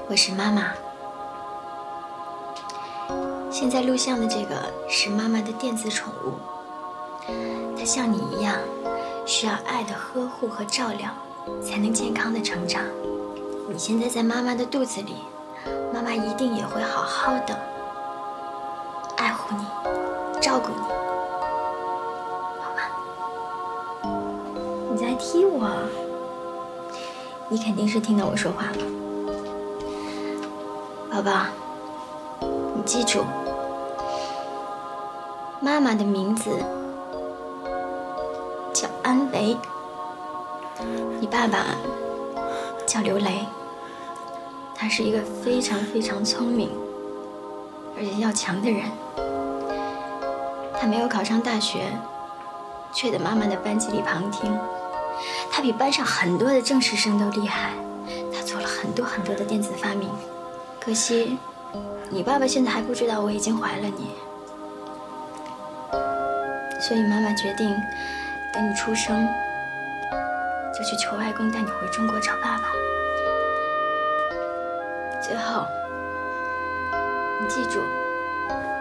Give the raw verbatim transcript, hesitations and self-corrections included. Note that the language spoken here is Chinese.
我是妈妈。现在录像的这个是妈妈的电子宠物，它像你一样，需要爱的呵护和照料，才能健康的成长。你现在在妈妈的肚子里，妈妈一定也会好好的爱护你，照顾你，好吗？你在踢我？你肯定是听到我说话了，宝宝，你记住，妈妈的名字叫安维，你爸爸叫刘雷，他是一个非常非常聪明而且要强的人。他没有考上大学，却在妈妈的班级里旁听。他比班上很多的正式生都厉害，他做了很多很多的电子发明。可惜，你爸爸现在还不知道我已经怀了你，所以妈妈决定等你出生就去求外公带你回中国找爸爸。最后，你记住，